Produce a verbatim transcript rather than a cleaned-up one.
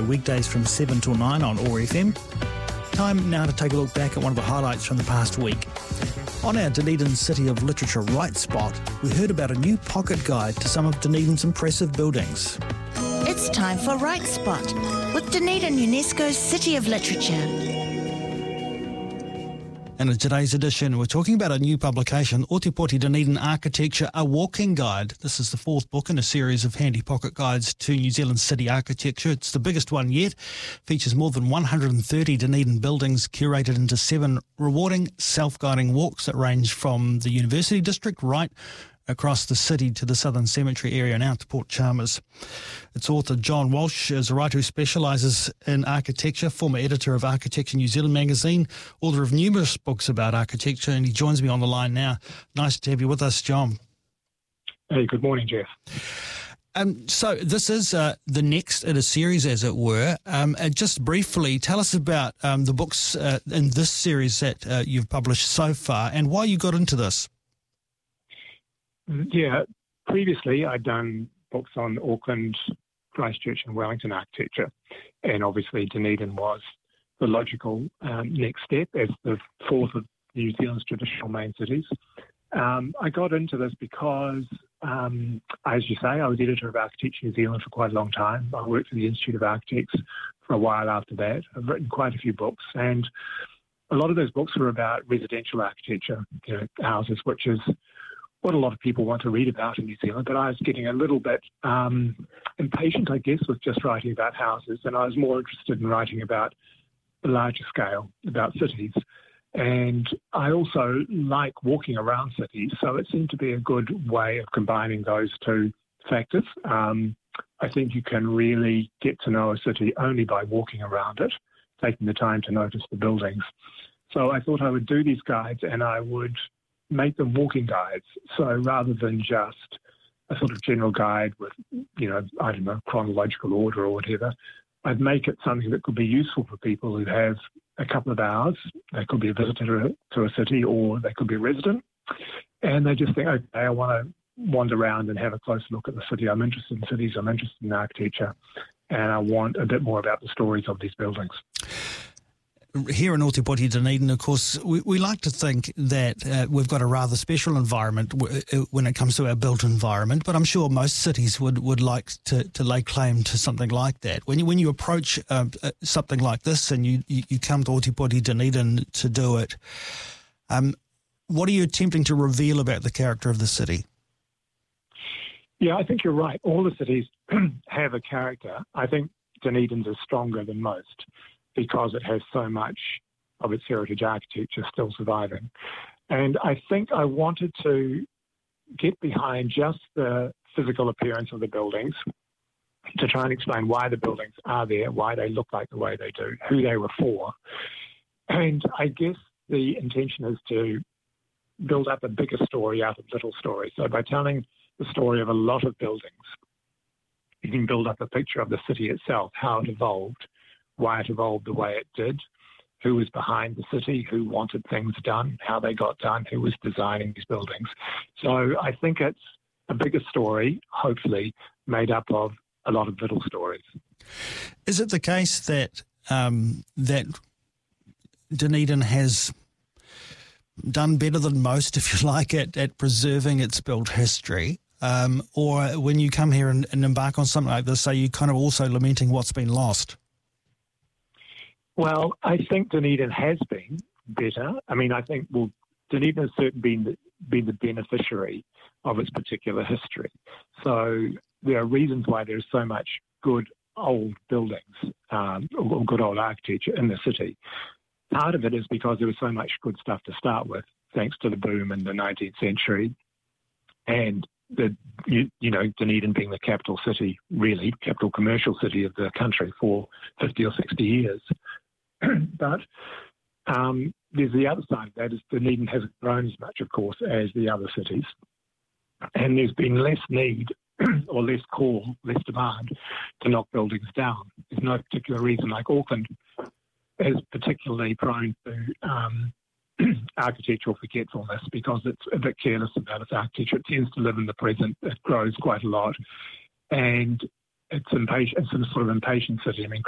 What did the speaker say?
Radio, weekdays from seven till nine on O A R F M. Time now to take a look back at one of the highlights from the past week. On our Dunedin City of Literature Right Spot, we heard about a new pocket guide to some of Dunedin's impressive buildings. It's time for Right Spot with Dunedin UNESCO's City of Literature. And in today's edition, we're talking about a new publication, Otepoti Dunedin Architecture, A Walking Guide. This is the fourth book in a series of handy pocket guides to New Zealand city architecture. It's the biggest one yet. Features more than one hundred thirty Dunedin buildings curated into seven rewarding self-guiding walks that range from the University District right across the city to the Southern Cemetery area and out to Port Chalmers. Its author, John Walsh, is a writer who specialises in architecture, former editor of Architecture New Zealand magazine, author of numerous books about architecture, and he joins me on the line now. Nice to have you with us, John. Hey, good morning, Jeff. Um, so this is uh, the next in a series, as it were. Um, and just briefly, tell us about um, the books uh, in this series that uh, you've published so far and why you got into this. Yeah, previously I'd done books on Auckland, Christchurch and Wellington architecture, and obviously Dunedin was the logical um, next step as the fourth of New Zealand's traditional main cities. Um, I got into this because, um, as you say, I was editor of Architecture New Zealand for quite a long time. I worked for the Institute of Architects for a while after that. I've written quite a few books, and a lot of those books were about residential architecture, you know, houses, which is what a lot of people want to read about in New Zealand, but I was getting a little bit um, impatient, I guess, with just writing about houses, and I was more interested in writing about the larger scale, about cities. And I also like walking around cities, so it seemed to be a good way of combining those two factors. Um, I think you can really get to know a city only by walking around it, taking the time to notice the buildings. So I thought I would do these guides and I would make them walking guides. So rather than just a sort of general guide with, you know, I don't know, chronological order or whatever, I'd make it something that could be useful for people who have a couple of hours. They could be a visitor to a city or they could be a resident. And they just think, okay, I want to wander around and have a closer look at the city. I'm interested in cities, I'm interested in architecture, and I want a bit more about the stories of these buildings. Here in Otepoti Dunedin, of course, we, we like to think that uh, we've got a rather special environment w- when it comes to our built environment, but I'm sure most cities would, would like to, to lay claim to something like that. When you when you approach uh, something like this and you, you, you come to Otepoti Dunedin to do it, um, what are you attempting to reveal about the character of the city? Yeah, I think you're right. All the cities have a character. I think Dunedin's is stronger than most, because it has so much of its heritage architecture still surviving. And I think I wanted to get behind just the physical appearance of the buildings to try and explain why the buildings are there, why they look like the way they do, who they were for. And I guess the intention is to build up a bigger story out of little stories. So by telling the story of a lot of buildings, you can build up a picture of the city itself, how it evolved, why it evolved the way it did, who was behind the city, who wanted things done, how they got done, who was designing these buildings. So I think it's a bigger story, hopefully, made up of a lot of little stories. Is it the case that um, that Dunedin has done better than most, if you like, at, at preserving its built history? Um, or when you come here and, and embark on something like this, are you kind of also lamenting what's been lost? Well, I think Dunedin has been better. I mean, I think, well, Dunedin has certainly been the, been the beneficiary of its particular history. So there are reasons why there's so much good old buildings, um, or good old architecture in the city. Part of it is because there was so much good stuff to start with, thanks to the boom in the nineteenth century. And the you, you know, Dunedin being the capital city, really, capital commercial city of the country for fifty or sixty years. But um, there's the other side of that, is Dunedin hasn't grown as much, of course, as the other cities. And there's been less need or less call, less demand to knock buildings down. There's no particular reason, like Auckland is particularly prone to um, architectural forgetfulness because it's a bit careless about its architecture. It tends to live in the present. It grows quite a lot. And it's impatient. It's a sort of impatient city. I mean,